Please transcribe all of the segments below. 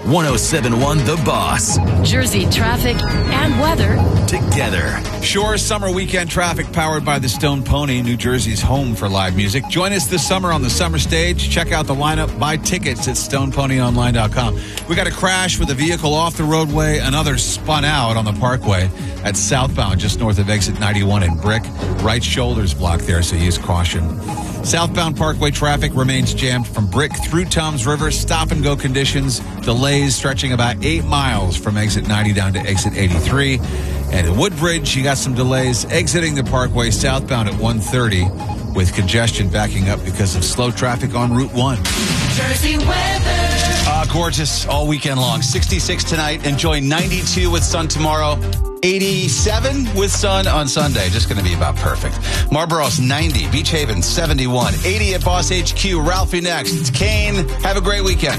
1071 The Boss. Jersey traffic and weather together. Shore summer weekend traffic powered by the Stone Pony, New Jersey's home for live music. Join us this summer on the summer stage. Check out the lineup. Buy tickets at stoneponyonline.com. We got a crash with a vehicle off the roadway. Another spun out on the parkway at southbound just north of exit 91 in Brick. Right shoulder's blocked there, so use caution. Southbound Parkway traffic remains jammed from Brick through Toms River. Stop and go conditions. Delays stretching about 8 miles from exit 90 down to exit 83. And at Woodbridge, you got some delays exiting the Parkway southbound at 130 with congestion backing up because of slow traffic on Route 1. Jersey weather. Gorgeous all weekend long. 66 tonight. Enjoy 92 with sun tomorrow. 87 with sun on Sunday. Just going to be about perfect. Marlboro's 90. Beach Haven 71. 80 at Boss HQ. Ralphie next. It's Kane. Have a great weekend.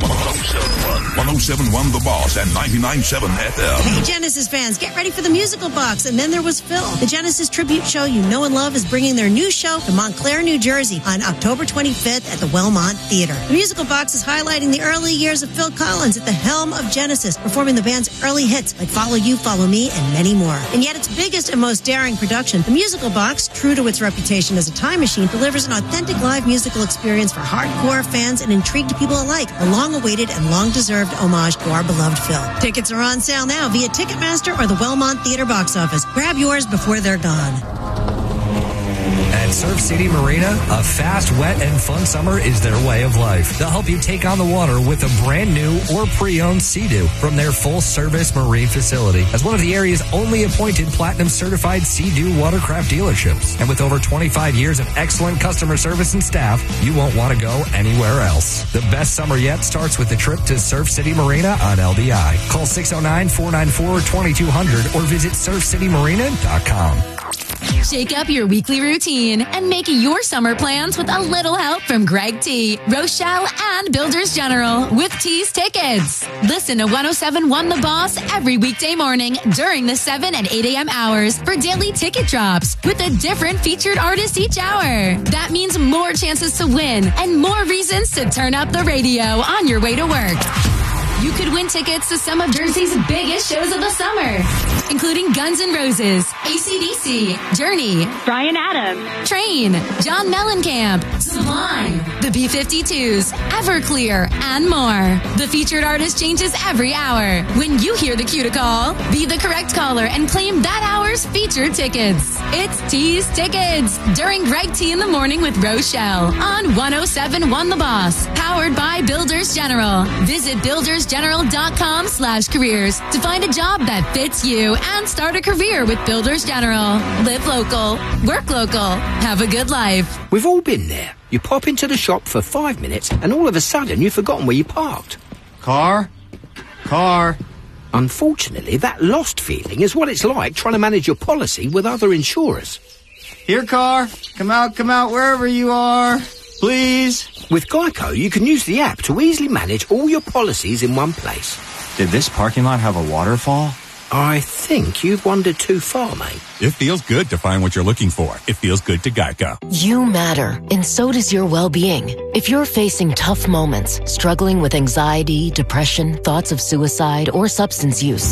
1071 The Boss and 99.7 FM. Hey, Genesis fans, get ready for the musical box. And then there was Phil. The Genesis tribute show you know and love is bringing their new show to Montclair, New Jersey on October 25th at the Wellmont Theater. The musical box is highlighting the early years of Phil Collins at the helm of Genesis, performing the band's early hits like Follow You, Follow Me, and many more. And yet its biggest and most daring production, the musical box, true to its reputation as a time machine, delivers an authentic live musical experience for hardcore fans and intrigued people alike, a long-awaited and long-deserved homage to our beloved Phil. Tickets are on sale now via Ticketmaster or the Wellmont Theater box office. Grab yours before they're gone. At Surf City Marina, a fast, wet, and fun summer is their way of life. They'll help you take on the water with a brand new or pre-owned Sea-Doo from their full-service marine facility as one of the area's only appointed Platinum-certified Sea-Doo watercraft dealerships. And with over 25 years of excellent customer service and staff, you won't want to go anywhere else. The best summer yet starts with a trip to Surf City Marina on LBI. Call 609-494-2200 or visit surfcitymarina.com. Shake up your weekly routine and make your summer plans with a little help from Greg T, Rochelle, and Builders General with T's Tickets. Listen to 1071 The Boss every weekday morning during the 7 and 8 a.m. hours for daily ticket drops with a different featured artist each hour. That means more chances to win and more reasons to turn up the radio on your way to work. You could win tickets to some of Jersey's biggest shows of the summer, including Guns N' Roses, AC/DC, Journey, Bryan Adams, Train, John Mellencamp, Sublime, the B-52s, Everclear, and more. The featured artist changes every hour. When you hear the cue to call, be the correct caller and claim that hour's featured tickets. It's T's Tickets during Greg T in the Morning with Rochelle on 1071 The Boss, powered by Builders General. Visit buildersgeneral.com/careers to find a job that fits you and start a career with Builders General. Live local, work local, have a good life. We've all been there. You pop into the shop for 5 minutes and all of a sudden you've forgotten where you parked. Car. Unfortunately, that lost feeling is what it's like trying to manage your policy with other insurers. Here, car. Come out, wherever you are. Please. With Geico, you can use the app to easily manage all your policies in one place. Did this parking lot have a waterfall? I think you've wandered too far, mate. It feels good to find what you're looking for. It feels good to Geico. You matter, and so does your well-being. If you're facing tough moments, struggling with anxiety, depression, thoughts of suicide, or substance use,